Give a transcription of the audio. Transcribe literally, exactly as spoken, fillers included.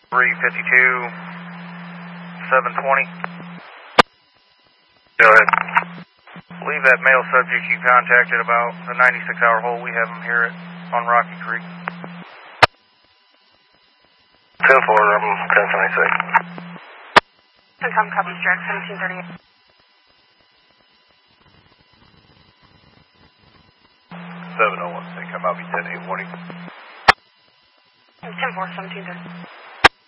three fifty-two, seven twenty. Go ahead. Leave that male subject you contacted about the ninety-six hour hole. We have him here at, on Rocky Creek. ten four, I'm ten seventy-six. Tom Copy Strike, seventeen thirty-eight. seven oh one, they come out be ten eight forty. ten four, seventeen thirty.